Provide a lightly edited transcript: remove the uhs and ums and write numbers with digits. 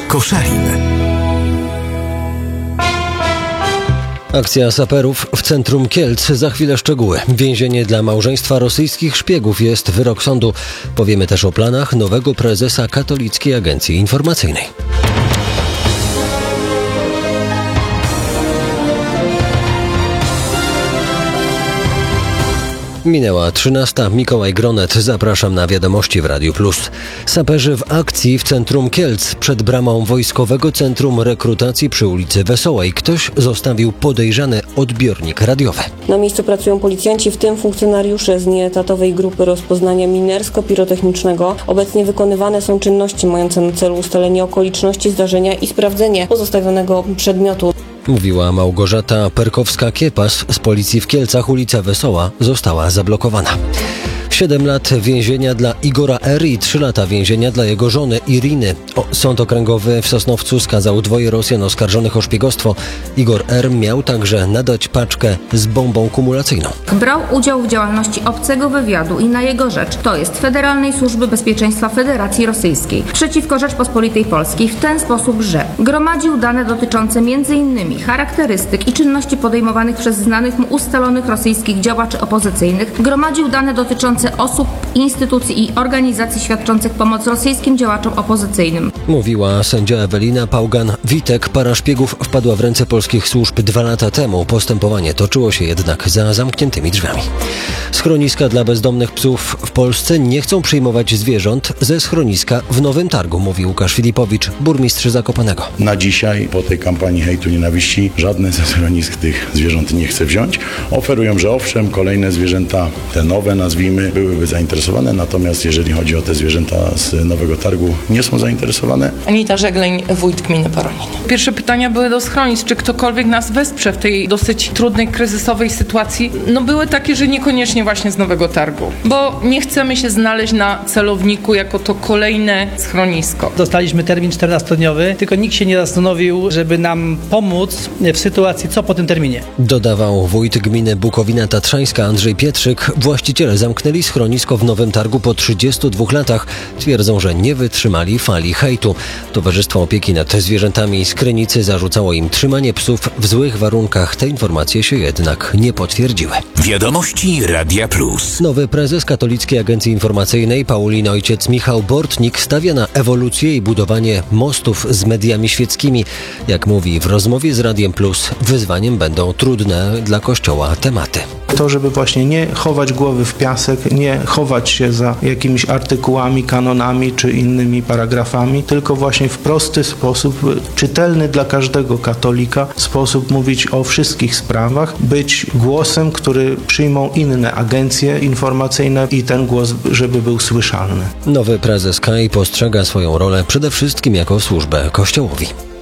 Koszalin. Akcja saperów w centrum Kielc. Za chwilę szczegóły. Więzienie dla małżeństwa rosyjskich szpiegów jest wyrok sądu. Powiemy też o planach nowego prezesa Katolickiej Agencji Informacyjnej. Minęła 13. Mikołaj Gronet. Zapraszam na wiadomości w Radiu Plus. Saperzy w akcji w centrum Kielc. Przed bramą Wojskowego Centrum Rekrutacji przy ulicy Wesołej ktoś zostawił podejrzany odbiornik radiowy. Na miejscu pracują policjanci, w tym funkcjonariusze z nieetatowej grupy rozpoznania minersko-pirotechnicznego. Obecnie wykonywane są czynności mające na celu ustalenie okoliczności zdarzenia i sprawdzenie pozostawionego przedmiotu. Mówiła Małgorzata Perkowska-Kiepas z policji w Kielcach. Ulica Wesoła została zablokowana. 7 lat więzienia dla Igora R. i 3 lata więzienia dla jego żony Iriny. Sąd okręgowy w Sosnowcu skazał 2 Rosjan oskarżonych o szpiegostwo. Igor R. miał także nadać paczkę z bombą kumulacyjną. Brał udział w działalności obcego wywiadu i na jego rzecz, to jest Federalnej Służby Bezpieczeństwa Federacji Rosyjskiej, przeciwko Rzeczpospolitej Polskiej w ten sposób, że gromadził dane dotyczące m.in. charakterystyk i czynności podejmowanych przez znanych mu ustalonych rosyjskich działaczy opozycyjnych, gromadził dane dotyczące osób, instytucji i organizacji świadczących pomoc rosyjskim działaczom opozycyjnym. Mówiła sędzia Ewelina Pałgan-Witek. Para szpiegów wpadła w ręce polskich służb 2 lata temu. Postępowanie toczyło się jednak za zamkniętymi drzwiami. Schroniska dla bezdomnych psów w Polsce nie chcą przyjmować zwierząt ze schroniska w Nowym Targu, mówi Łukasz Filipowicz, burmistrz Zakopanego. Na dzisiaj, po tej kampanii hejtu, nienawiści, żadne ze schronisk tych zwierząt nie chce wziąć. Oferują, że owszem, kolejne zwierzęta, te nowe nazwijmy, byłyby zainteresowane, natomiast jeżeli chodzi o te zwierzęta z Nowego Targu, nie są zainteresowane. Anita Żegleń, wójt gminy Poronin. Pierwsze pytania były do schronisk, czy ktokolwiek nas wesprze w tej dosyć trudnej, kryzysowej sytuacji. Były takie, że niekoniecznie właśnie z Nowego Targu, bo nie chcemy się znaleźć na celowniku jako to kolejne schronisko. Dostaliśmy termin 14-dniowy, tylko nikt się nie zastanowił, żeby nam pomóc w sytuacji, co po tym terminie. Dodawał wójt gminy Bukowina Tatrzańska Andrzej Pietrzyk. Właściciele zamknęli schronisko w Nowym Targu po 32 latach. Twierdzą, że nie wytrzymali fali hejtu. Towarzystwo Opieki nad Zwierzętami z Krynicy zarzucało im trzymanie psów w złych warunkach. Te informacje się jednak nie potwierdziły. Wiadomości Radia Plus. Nowy prezes Katolickiej Agencji Informacyjnej, Paulin ojciec Michał Bortnik, stawia na ewolucję i budowanie mostów z mediami świeckimi. Jak mówi w rozmowie z Radiem Plus, wyzwaniem będą trudne dla Kościoła tematy. To, żeby właśnie nie chować głowy w piasek, nie chować się za jakimiś artykułami, kanonami czy innymi paragrafami, tylko właśnie w prosty sposób, czytelny dla każdego katolika, sposób mówić o wszystkich sprawach, być głosem, który przyjmą inne agencje informacyjne i ten głos, żeby był słyszalny. Nowy prezes KAI postrzega swoją rolę przede wszystkim jako służbę Kościołowi.